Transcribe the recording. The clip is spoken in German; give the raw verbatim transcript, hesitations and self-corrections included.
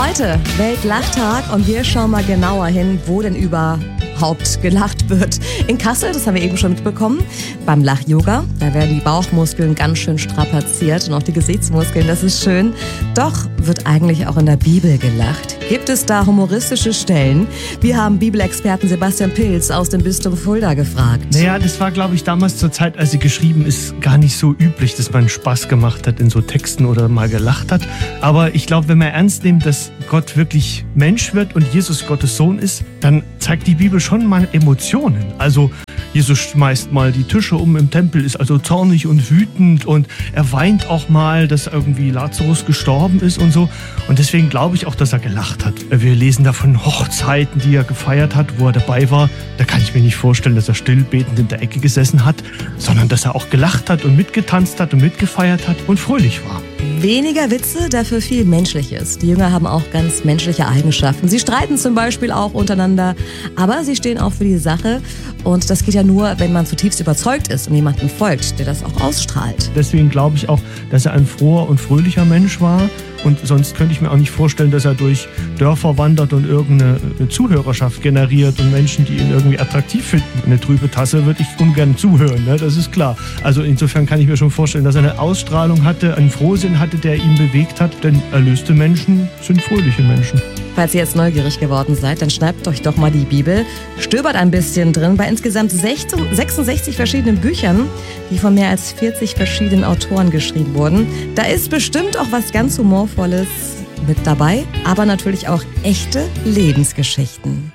Heute Weltlachttag und wir schauen mal genauer hin, wo denn überhaupt gelacht wird. In Kassel, das haben wir eben schon mitbekommen, beim Lach-Yoga, da werden die Bauchmuskeln ganz schön strapaziert und auch die Gesichtsmuskeln, das ist schön. Doch wird eigentlich auch in der Bibel gelacht. Gibt es da humoristische Stellen? Wir haben Bibelexperten Sebastian Pilz aus dem Bistum Fulda gefragt. Naja, das war, glaube ich, damals zur Zeit, als sie geschrieben ist, gar nicht so üblich, dass man Spaß gemacht hat in so Texten oder mal gelacht hat. Aber ich glaube, wenn man ernst nimmt, dass Gott wirklich Mensch wird und Jesus Gottes Sohn ist, dann zeigt die Bibel schon mal Emotionen. Also Jesus schmeißt mal die Tische um im Tempel, ist also zornig und wütend und er weint auch mal, dass irgendwie Lazarus gestorben ist und so. Und deswegen glaube ich auch, dass er gelacht hat. Wir lesen da von Hochzeiten, die er gefeiert hat, wo er dabei war. Da kann ich mir nicht vorstellen, dass er stillbetend in der Ecke gesessen hat, sondern dass er auch gelacht hat und mitgetanzt hat und mitgefeiert hat und fröhlich war. Weniger Witze, dafür viel Menschliches. Die Jünger haben auch ganz menschliche Eigenschaften. Sie streiten zum Beispiel auch untereinander, aber sie stehen auch für die Sache. Und das geht ja nur, wenn man zutiefst überzeugt ist und jemandem folgt, der das auch ausstrahlt. Deswegen glaube ich auch, dass er ein froher und fröhlicher Mensch war. Und sonst könnte ich mir auch nicht vorstellen, dass er durch Dörfer wandert und irgendeine Zuhörerschaft generiert und Menschen, die ihn irgendwie attraktiv finden. Eine trübe Tasse würde ich ungern zuhören, ne? Das ist klar. Also insofern kann ich mir schon vorstellen, dass er eine Ausstrahlung hatte, einen Frohsinn hatte, der ihn bewegt hat. Denn erlöste Menschen sind fröhliche Menschen. Falls ihr jetzt neugierig geworden seid, dann schnappt euch doch mal die Bibel, stöbert ein bisschen drin bei insgesamt sechsundsechzig verschiedenen Büchern, die von mehr als vierzig verschiedenen Autoren geschrieben wurden. Da ist bestimmt auch was ganz Humorvolles mit dabei, aber natürlich auch echte Lebensgeschichten.